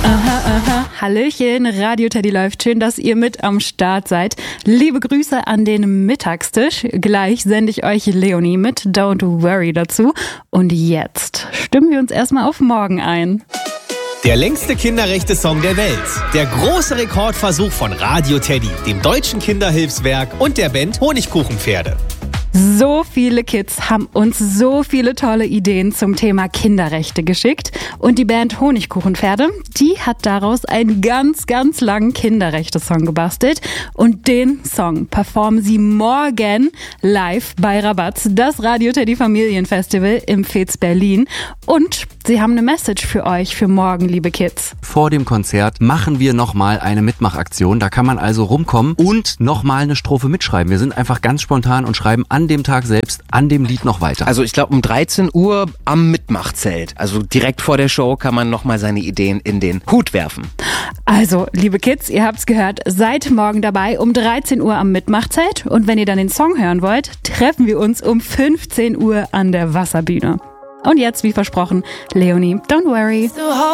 Hallöchen, Radio Teddy läuft. Schön, dass ihr mit am Start seid. Liebe Grüße an den Mittagstisch. Gleich sende ich euch Leonie mit Don't Worry dazu. Und jetzt stimmen wir uns erstmal auf morgen ein. Der längste Kinderrechte-Song der Welt. Der große Rekordversuch von Radio Teddy, dem Deutschen Kinderhilfswerk und der Band Honigkuchenpferde. So viele Kids haben uns so viele tolle Ideen zum Thema Kinderrechte geschickt. Und die Band Honigkuchenpferde, die hat daraus einen ganz, ganz langen Kinderrechte-Song gebastelt. Und den Song performen sie morgen live bei Rabatz, das Radio Teddy Familienfestival im Fez Berlin. Und sie haben eine Message für euch für morgen, liebe Kids. Vor dem Konzert machen wir nochmal eine Mitmachaktion. Da kann man also rumkommen und nochmal eine Strophe mitschreiben. Wir sind einfach ganz spontan und schreiben an dem Tag selbst an dem Lied noch weiter. Also ich glaube um 13 Uhr am Mitmachzelt. Also direkt vor der Show kann man nochmal seine Ideen in den Hut werfen. Also, liebe Kids, ihr habt's gehört, seid morgen dabei um 13 Uhr am Mitmachzelt. Und wenn ihr dann den Song hören wollt, treffen wir uns um 15 Uhr an der Wasserbühne. Und jetzt, wie versprochen, Leonie, Don't Worry.